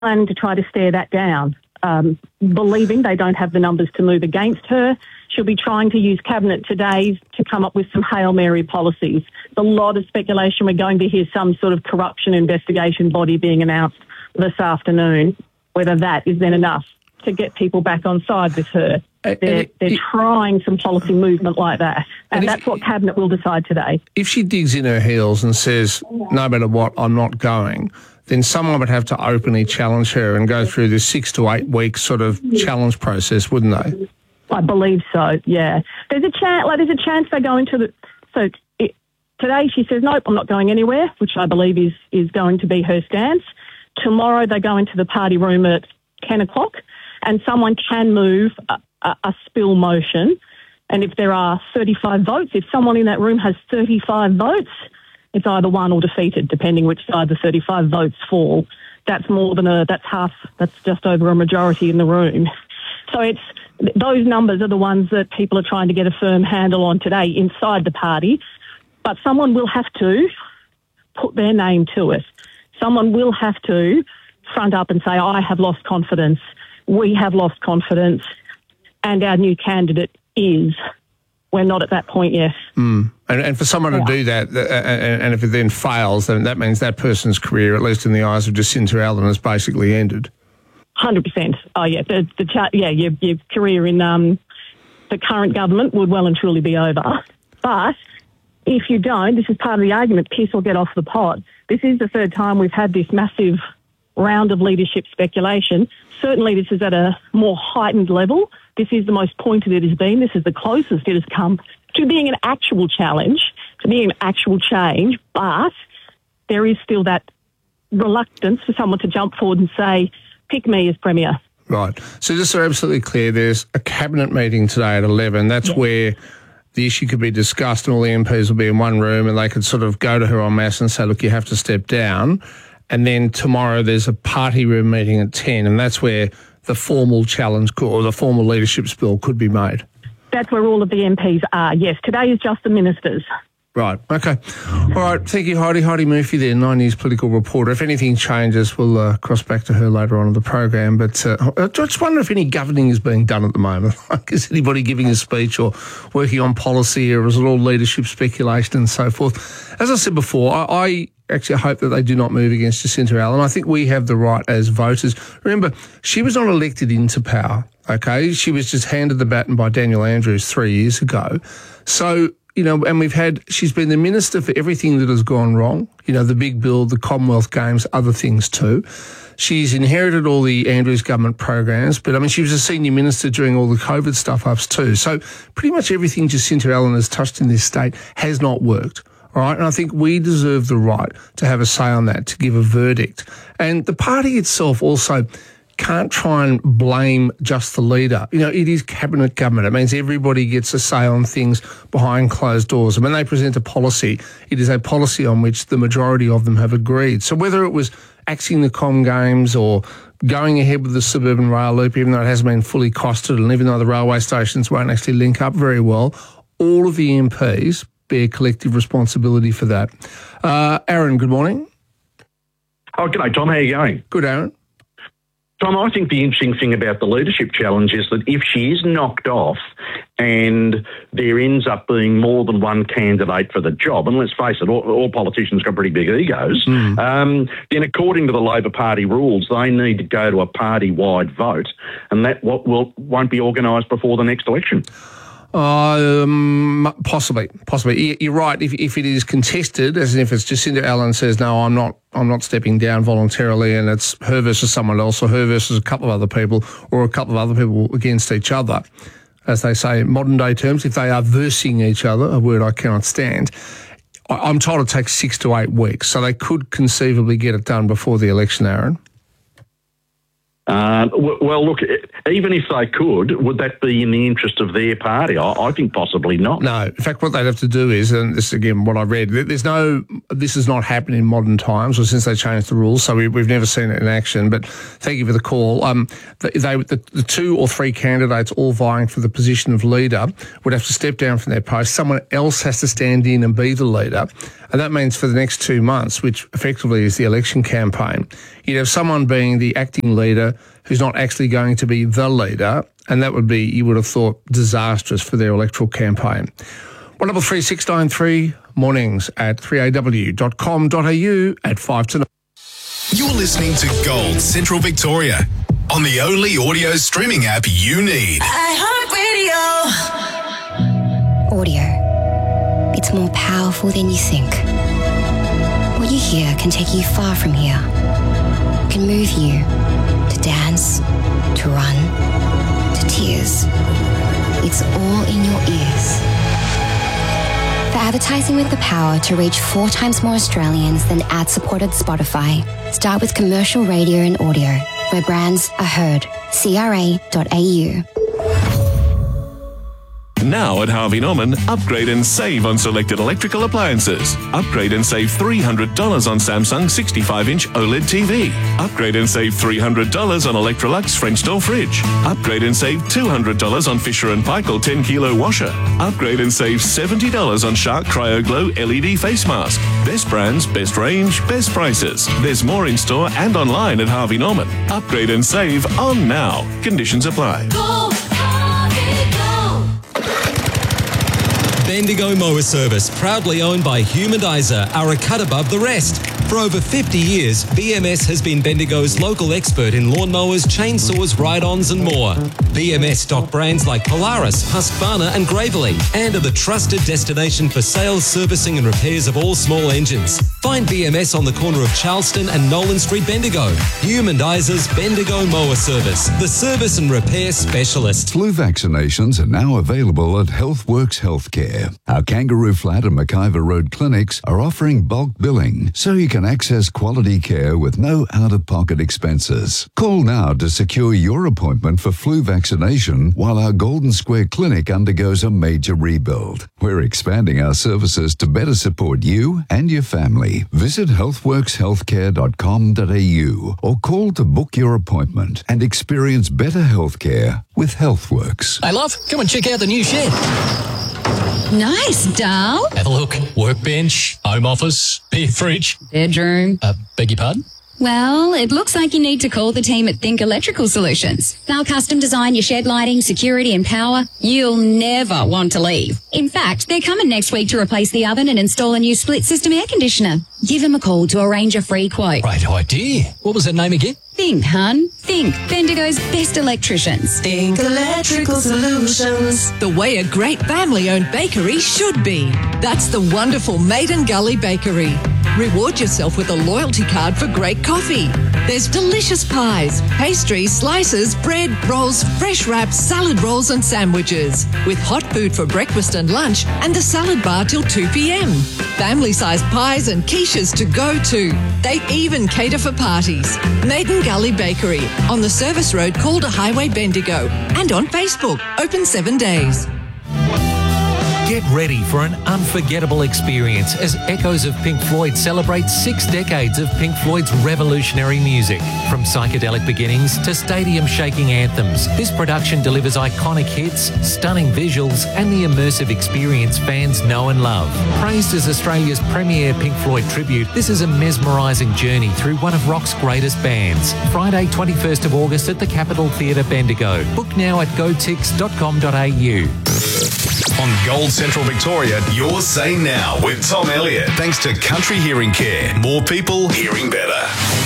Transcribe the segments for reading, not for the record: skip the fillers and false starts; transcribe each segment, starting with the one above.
planning to try to stare that down, believing they don't have the numbers to move against her. She'll be trying to use Cabinet today to come up with some Hail Mary policies. There's a lot of speculation we're going to hear some sort of corruption investigation body being announced this afternoon. Whether that is then enough to get people back on side with her. They're trying some policy movement like that, and that's what Cabinet will decide today. If she digs in her heels and says, no matter what, I'm not going, then someone would have to openly challenge her and go through this 6 to 8 week sort of challenge process, wouldn't they? I believe so, yeah. There's a chance they go into the... So today she says, nope, I'm not going anywhere, which I believe is going to be her stance. Tomorrow they go into the party room at 10 o'clock and someone can move a spill motion. And if there are 35 votes, if someone in that room has 35 votes, it's either won or defeated, depending which side the 35 votes fall. That's that's just over a majority in the room. So those numbers are the ones that people are trying to get a firm handle on today inside the party. But someone will have to put their name to it. Someone will have to front up and say, I have lost confidence, we have lost confidence, and our new candidate is. We're not at that point yet. And for someone to do that, and if it then fails, then that means that person's career, at least in the eyes of Jacinta Allan, has basically ended. 100%. Oh, yeah. Your career in the current government would well and truly be over. But if you don't, this is part of the argument, piss or get off the pot. This is the third time we've had this massive round of leadership speculation. Certainly this is at a more heightened level. This is the most pointed it has been. This is the closest it has come to being an actual challenge, to being an actual change. But there is still that reluctance for someone to jump forward and say, pick me as Premier. Right. So just so absolutely clear, there's a Cabinet meeting today at 11. That's where the issue could be discussed and all the MPs will be in one room and they could sort of go to her en masse and say, look, you have to step down. And then tomorrow there's a party room meeting at 10 and that's where the formal challenge or the formal leadership spill could be made. That's where all of the MPs are, yes. Today is just the ministers. Right, okay. All right, thank you, Heidi. Heidi Murphy there, 9 News political reporter. If anything changes, we'll cross back to her later on in the program. But I just wonder if any governing is being done at the moment. Is anybody giving a speech or working on policy, or is it all leadership speculation and so forth? As I said before, I actually hope that they do not move against Jacinta Allan. I think we have the right as voters. Remember, she was not elected into power, okay? She was just handed the baton by Daniel Andrews 3 years ago. So, you know, and she's been the minister for everything that has gone wrong, you know, the big bill, the Commonwealth Games, other things too. She's inherited all the Andrews government programs, but I mean, she was a senior minister during all the COVID stuff-ups too. So pretty much everything Jacinta Allan has touched in this state has not worked. All right, and I think we deserve the right to have a say on that, to give a verdict. And the party itself also can't try and blame just the leader. You know, it is Cabinet government. It means everybody gets a say on things behind closed doors. And when they present a policy, it is a policy on which the majority of them have agreed. So whether it was axing the Com Games or going ahead with the suburban rail loop, even though it hasn't been fully costed and even though the railway stations won't actually link up very well, all of the MPs bear collective responsibility for that. Aaron, good morning. Oh, g'day, Tom. How are you going? Good, Aaron. Tom, I think the interesting thing about the leadership challenge is that if she is knocked off and there ends up being more than one candidate for the job, and let's face it, all politicians got pretty big egos, then according to the Labor Party rules, they need to go to a party-wide vote, and that won't be organised before the next election. Possibly. You're right. If it is contested, as if it's Jacinta Allan says, no, I'm not stepping down voluntarily, and it's her versus someone else, or her versus a couple of other people, or a couple of other people against each other, as they say in modern day terms, if they are versing each other, a word I cannot stand, I'm told it takes 6 to 8 weeks. So they could conceivably get it done before the election, Aaron. Well, look, even if they could, would that be in the interest of their party? I think possibly not. No. In fact, what they'd have to do is, and this is again what I read, this has not happened in modern times or since they changed the rules, so we've never seen it in action. But thank you for the call. The 2 or 3 candidates all vying for the position of leader would have to step down from their post. Someone else has to stand in and be the leader. And that means for the next 2 months, which effectively is the election campaign, you'd have someone being the acting leader who's not actually going to be the leader, and that would be, you would have thought, disastrous for their electoral campaign. 133693 mornings at 3aw.com.au at 5 to 9. You're listening to Gold Central Victoria on the only audio streaming app you need. iHeartRadio. Audio. It's more powerful than you think. What you hear can take you far from here. It can move you to dance, to run, to tears. It's all in your ears. For advertising with the power to reach 4 times more Australians than ad-supported Spotify, start with commercial radio and audio, where brands are heard. CRA.au. Now at Harvey Norman, upgrade and save on selected electrical appliances. Upgrade and save $300 on Samsung 65-inch OLED TV. Upgrade and save $300 on Electrolux French door fridge. Upgrade and save $200 on Fisher & Paykel 10-kilo washer. Upgrade and save $70 on Shark Cryo Glow LED face mask. Best brands, best range, best prices. There's more in store and online at Harvey Norman. Upgrade and save on now. Conditions apply. Bendigo Mower Service, proudly owned by Humanizer, are a cut above the rest. For over 50 years, BMS has been Bendigo's local expert in lawnmowers, chainsaws, ride-ons and more. BMS stock brands like Polaris, Husqvarna and Gravely, and are the trusted destination for sales, servicing and repairs of all small engines. Find BMS on the corner of Charleston and Nolan Street, Bendigo. Humanizer's Bendigo Mower Service, the service and repair specialist. Flu vaccinations are now available at Healthworks Healthcare. Our Kangaroo Flat and McIver Road clinics are offering bulk billing, so you can access quality care with no out-of-pocket expenses. Call now to secure your appointment for flu vaccination while our Golden Square Clinic undergoes a major rebuild. We're expanding our services to better support you and your family. Visit healthworkshealthcare.com.au or call to book your appointment and experience better healthcare with Healthworks. Hey, love, come and check out the new shed. Nice, Dal. Have a look. Workbench, home office, beer fridge. Bedroom. Beg your pardon? Well, it looks like you need to call the team at Think Electrical Solutions. They'll custom design your shed lighting, security and power. You'll never want to leave. In fact, they're coming next week to replace the oven and install a new split system air conditioner. Give them a call to arrange a free quote. Great idea. What was that name again? Think, hun. Think. Bendigo's best electricians. Think Electrical Solutions. The way a great family-owned bakery should be. That's the wonderful Maiden Gully Bakery. Reward yourself with a loyalty card for great coffee. There's delicious pies, pastries, slices, bread, rolls, fresh wraps, salad rolls and sandwiches. With hot food for breakfast and lunch and the salad bar till 2 p.m. Family-sized pies and quiches to go to. They even cater for parties. Maiden Gully Bakery on the Service Road, Calder Highway, Bendigo. And on Facebook, open 7 days. Get ready for an unforgettable experience as Echoes of Pink Floyd celebrates 6 decades of Pink Floyd's revolutionary music. From psychedelic beginnings to stadium-shaking anthems, this production delivers iconic hits, stunning visuals, and the immersive experience fans know and love. Praised as Australia's premier Pink Floyd tribute, this is a mesmerising journey through one of rock's greatest bands. Friday, 21st of August at the Capitol Theatre, Bendigo. Book now at gotix.com.au. On Gold Central Victoria, you're Say Now with Tom Elliott. Thanks to Country Hearing Care. More people hearing better.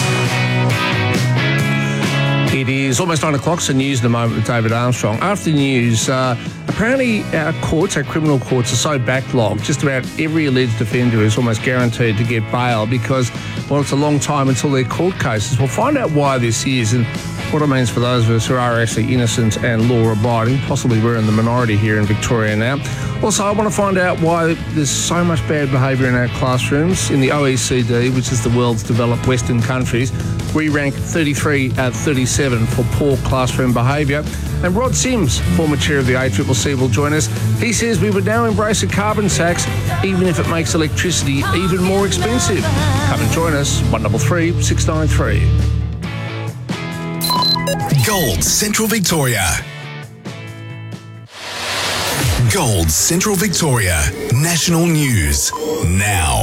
It is almost 9 o'clock, so news in a moment with David Armstrong. After the news, apparently our criminal courts are so backlogged, just about every alleged offender is almost guaranteed to get bail because, well, it's a long time until their court cases. We'll find out why this is and what it means for those of us who are actually innocent and law-abiding. Possibly we're in the minority here in Victoria now. Also, I want to find out why there's so much bad behaviour in our classrooms. In the OECD, which is the world's developed Western countries, we rank 33 out of 37 for poor classroom behaviour. And Rod Sims, former chair of the ACCC, will join us. He says we would now embrace a carbon tax, even if it makes electricity even more expensive. Come and join us, 133 693. Gold Central Victoria. Gold Central Victoria. National news now.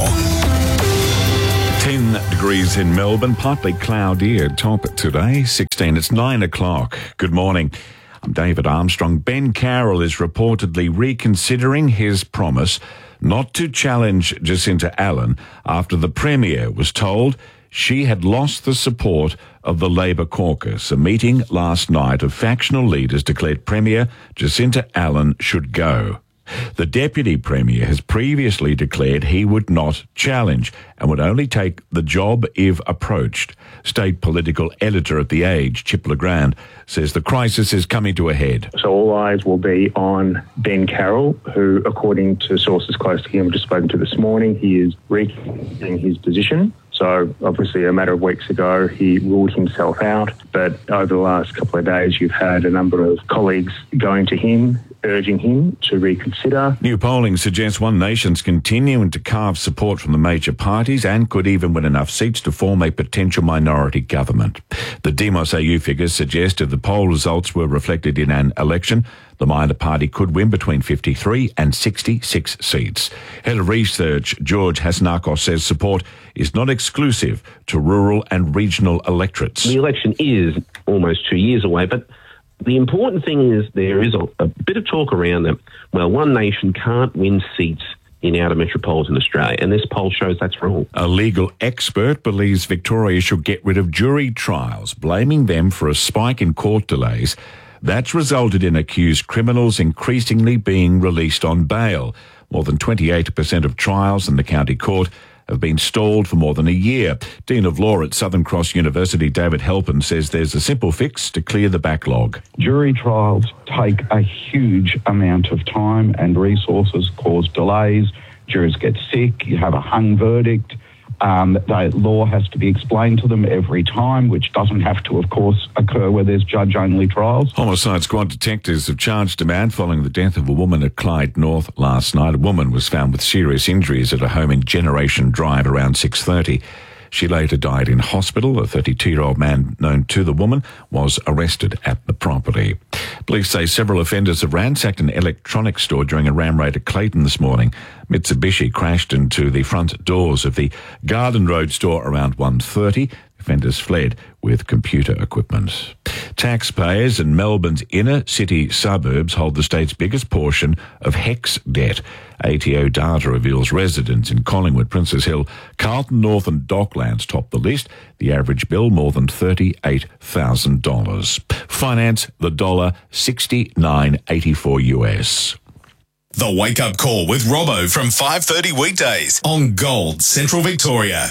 10 degrees in Melbourne, partly cloudy at top today, 16. It's 9 o'clock. Good morning. I'm David Armstrong. Ben Carroll is reportedly reconsidering his promise not to challenge Jacinta Allen after the Premier was told she had lost the support of the Labor caucus. A meeting last night of factional leaders declared Premier Jacinta Allen should go. The Deputy Premier has previously declared he would not challenge and would only take the job if approached. State political editor at The Age, Chip LeGrand, says the crisis is coming to a head. So all eyes will be on Ben Carroll, who, according to sources close to him, just spoken to this morning, he is reconsidering his position. So obviously a matter of weeks ago, he ruled himself out. But over the last couple of days, you've had a number of colleagues going to him, urging him to reconsider. New polling suggests One Nation's continuing to carve support from the major parties and could even win enough seats to form a potential minority government. The Demos AU figures suggest if the poll results were reflected in an election, the minor party could win between 53 and 66 seats. Head of Research George Hasnakos says support is not exclusive to rural and regional electorates. The election is almost 2 years away, but the important thing is there is a bit of talk around that, well, One Nation can't win seats in outer metropolitan Australia, and this poll shows that's wrong. A legal expert believes Victoria should get rid of jury trials, blaming them for a spike in court delays that's resulted in accused criminals increasingly being released on bail. More than 28% of trials in the county court have been stalled for more than a year. Dean of Law at Southern Cross University, David Halpin, says there's a simple fix to clear the backlog. Jury trials take a huge amount of time and resources, cause delays, jurors get sick, you have a hung verdict. The law has to be explained to them every time, which doesn't have to, of course, occur where there's judge-only trials. Homicide squad detectives have charged a man following the death of a woman at Clyde North last night. A woman was found with serious injuries at a home in Generation Drive around 6:30. She later died in hospital. A 32-year-old man known to the woman was arrested at the property. Police say several offenders have ransacked an electronics store during a ram raid at Clayton this morning. Mitsubishi crashed into the front doors of the Garden Road store around 1:30. Offenders fled with computer equipment. Taxpayers in Melbourne's inner city suburbs hold the state's biggest portion of HECS debt. ATO data reveals residents in Collingwood, Princes Hill, Carlton North and Docklands top the list. The average bill more than $38,000. Finance the dollar 69.84 US. The Wake Up Call with Robbo from 5:30 weekdays on Gold Central Victoria.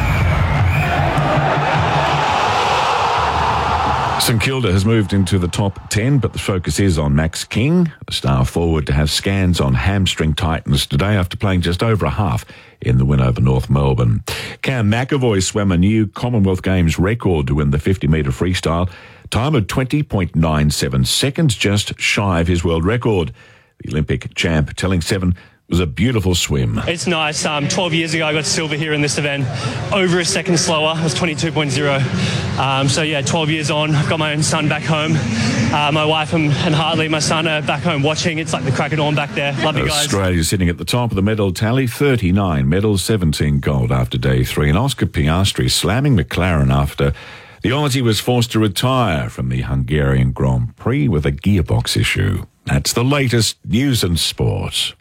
St Kilda has moved into the top 10, but the focus is on Max King, the star forward, to have scans on hamstring tightness today after playing just over a half in the win over North Melbourne. Cam McAvoy swam a new Commonwealth Games record to win the 50-metre freestyle. Time of 20.97 seconds, just shy of his world record. The Olympic champ telling Seven it was a beautiful swim. It's nice. 12 years ago, I got silver here in this event. Over a second slower. It was 22.0. 12 years on. I've got my own son back home. My wife and Hartley, my son, are back home watching. It's like the crack of dawn back there. Love you guys. Australia sitting at the top of the medal tally. 39 medals, 17 gold after day 3. And Oscar Piastri slamming McLaren after the Aussie was forced to retire from the Hungarian Grand Prix with a gearbox issue. That's the latest news and sport.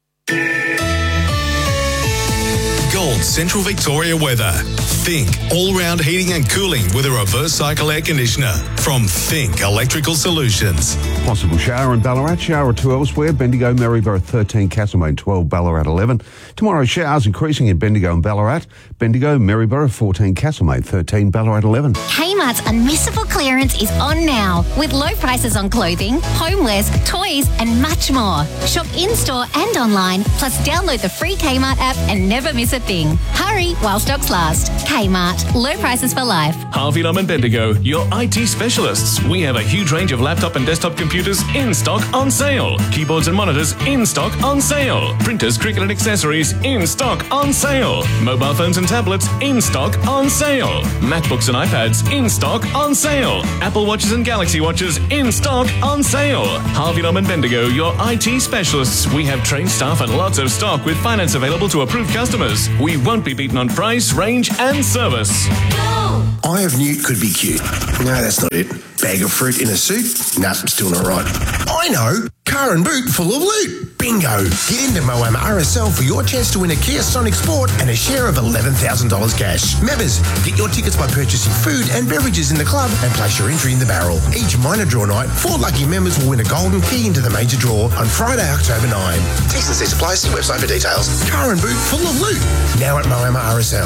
Gold Central Victoria weather. Think all-round heating and cooling with a reverse cycle air conditioner from Think Electrical Solutions. Possible shower in Ballarat, shower or two elsewhere. Bendigo, Maryborough 13, Castlemaine 12, Ballarat 11. Tomorrow showers increasing in Bendigo and Ballarat. Bendigo, Maryborough 14, Castlemaine 13, Ballarat 11. Kmart's unmissable clearance is on now with low prices on clothing, homewares, toys and much more. Shop in-store and online, plus download the free Kmart app and never miss a thing. Hurry while stocks last. Kmart, low prices for life. Harvey Norman Bendigo, your IT specialists. We have a huge range of laptop and desktop computers in stock on sale. Keyboards and monitors in stock on sale. Printers, cricket and accessories in stock on sale. Mobile phones and tablets in stock on sale. MacBooks and iPads in stock on sale. Apple Watches and Galaxy Watches in stock on sale. Harvey Norman Bendigo, your IT specialists. We have trained staff and lots of stock with finance available to approved customers. We won't be beaten on price, range and service. Eye of Newt could be cute. No, that's not it. Bag of fruit in a suit? Nah, still not right. I know. Car and boot full of loot. Bingo. Get into Moama RSL for your chance to win a Kia Sonic Sport and a share of $11,000 cash. Members, get your tickets by purchasing food and beverages in the club and place your entry in the barrel. Each minor draw night, 4 lucky members will win a golden key into the major draw on Friday, October 9. T's and C's apply. See website for details. Car and boot full of loot. Now at Moama RSL.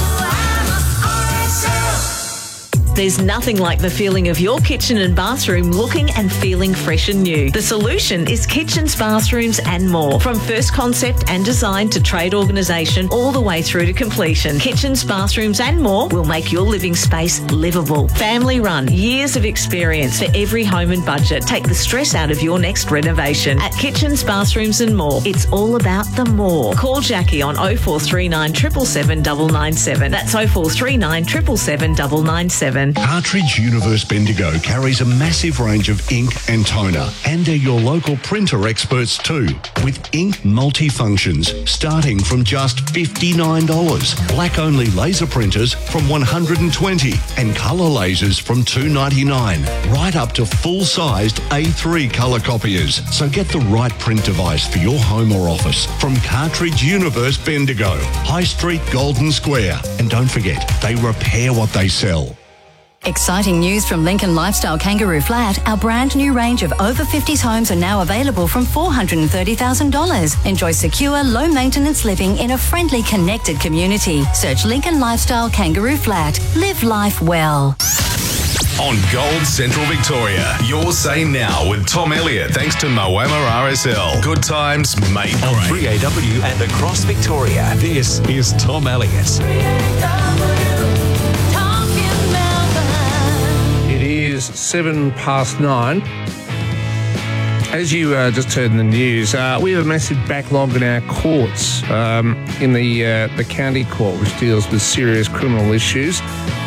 There's nothing like the feeling of your kitchen and bathroom looking and feeling fresh and new. The solution is kitchens, bathrooms and more. From first concept and design to trade organisation all the way through to completion. Kitchens, bathrooms and more will make your living space livable. Family run, years of experience for every home and budget. Take the stress out of your next renovation. At Kitchens, Bathrooms and More, it's all about the more. Call Jackie on 0439 777 997. That's 0439 777 997. Cartridge Universe Bendigo carries a massive range of ink and toner, and they're your local printer experts too, with ink multifunctions starting from just $59. Black-only laser printers from $120 and colour lasers from $299, right up to full-sized A3 colour copiers. So get the right print device for your home or office from Cartridge Universe Bendigo, High Street, Golden Square. And don't forget, they repair what they sell. Exciting news from Lincoln Lifestyle Kangaroo Flat. Our brand new range of over 50s homes are now available from $430,000. Enjoy secure, low maintenance living in a friendly, connected community. Search Lincoln Lifestyle Kangaroo Flat. Live life well. On Gold Central Victoria, your say now with Tom Elliott, thanks to Moama RSL. Good times, mate. On 3AW and across Victoria, this is Tom Elliott. It is 9:07. As you just heard in the news, we have a massive backlog in our courts, in the county court, which deals with serious criminal issues.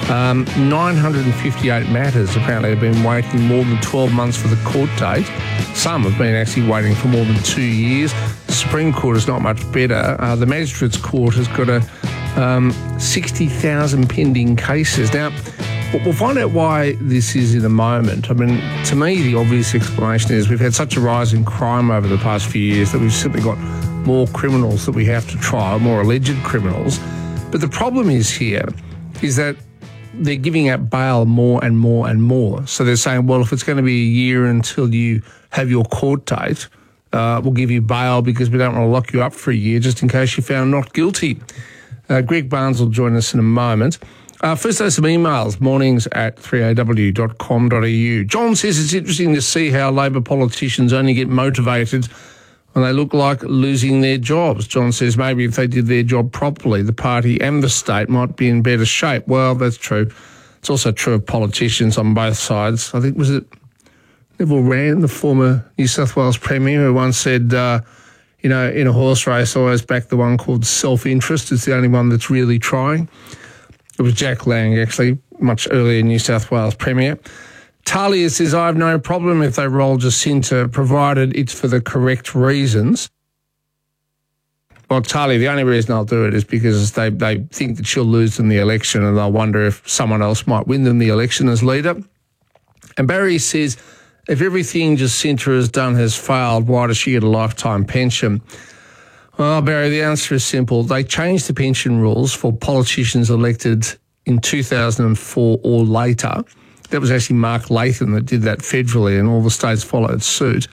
958 matters apparently have been waiting more than 12 months for the court date. Some have been actually waiting for more than 2 years. The Supreme Court is not much better. The Magistrates Court has got 60,000 pending cases. Now, we'll find out why this is in a moment. I mean, to me, the obvious explanation is we've had such a rise in crime over the past few years that we've simply got more criminals that we have to try, more alleged criminals. But the problem is that they're giving out bail more and more and more. So they're saying, well, if it's going to be a year until you have your court date, we'll give you bail because we don't want to lock you up for a year just in case you're found not guilty. Greg Barnes will join us in a moment. First, there's some emails, mornings@3aw.com.au. John says it's interesting to see how Labor politicians only get motivated when they look like losing their jobs. John says maybe if they did their job properly, the party and the state might be in better shape. Well, that's true. It's also true of politicians on both sides. I think, was it Neville Rand, the former New South Wales Premier, who once said, in a horse race, I always back the one called self-interest. It's the only one that's really trying. It was Jack Lang, actually, much earlier New South Wales Premier. Talia says, I have no problem if they roll Jacinta, provided it's for the correct reasons. Well, Talia, the only reason I'll do it is because they think that she'll lose them the election and they'll wonder if someone else might win them the election as leader. And Barry says, if everything Jacinta has done has failed, why does she get a lifetime pension? Well, Barry, the answer is simple. They changed the pension rules for politicians elected in 2004 or later. That was actually Mark Latham that did that federally, and all the states followed suit.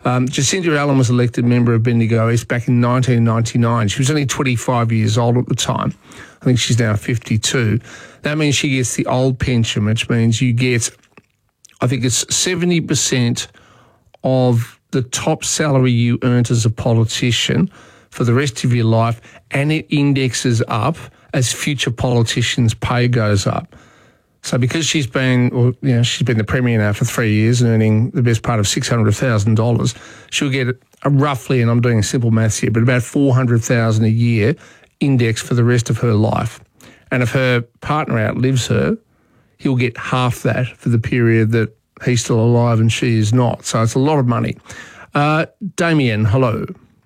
Jacinda Allen was elected member of Bendigo East back in 1999. She was only 25 years old at the time. I think she's now 52. That means she gets the old pension, which means you get, I think it's 70% of the top salary you earned as a politician for the rest of your life, and it indexes up as future politicians' pay goes up. So because she's been the Premier now for 3 years and earning the best part of $600,000, she'll get roughly, and I'm doing simple maths here, but about $400,000 a year index for the rest of her life. And if her partner outlives her, he'll get half that for the period that he's still alive and she is not. So it's a lot of money. Damien, hello.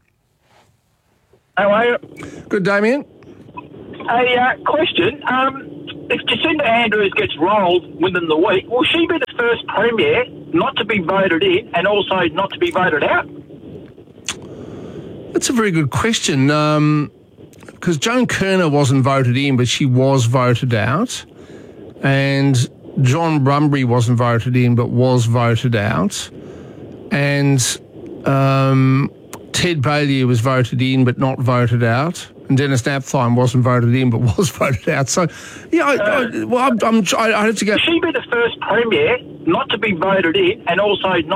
How are you? Good, Damien. A question. If Jacinda Andrews gets rolled within the week, will she be the first Premier not to be voted in and also not to be voted out? That's a very good question. Because Joan Kerner wasn't voted in, but she was voted out. And John Brumbury wasn't voted in, but was voted out. And Ted Bailey was voted in, but not voted out. And Dennis Napthine wasn't voted in, but was voted out. So, yeah, I have to go. Will she be the first Premier not to be voted in and also not